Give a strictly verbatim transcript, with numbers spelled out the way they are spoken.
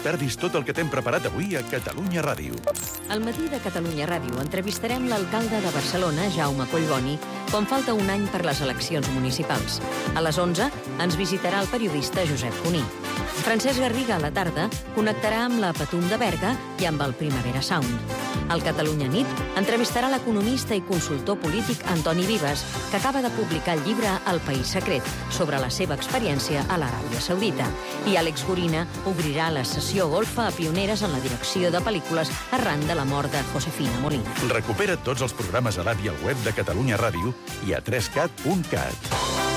perdis tot el que t'hem preparat avui a Catalunya Ràdio. Al matí de Catalunya Ràdio entrevistarem l'alcalde de Barcelona, Jaume Collboni, quan falta un any per les eleccions municipals. A les onze ens visitarà el periodista Josep Cuní. Francesc Garriga, a la tarda, connectarà amb la Patum de Berga i amb el Primavera Sound. Al Catalunya Nit entrevistarà l'economista i consultor polític Antoni Vives, que acaba de publicar el llibre El País Secret, sobre la seva experiència a l'Aràbia Saudita. I Àlex Gorina obrirà la sessió golfa a pioneres en la direcció de pel·lícules arran de la mort de Josefina Molina. Recupera tots els programes a l'app i al web de Catalunya Ràdio i a tres cat punt cat.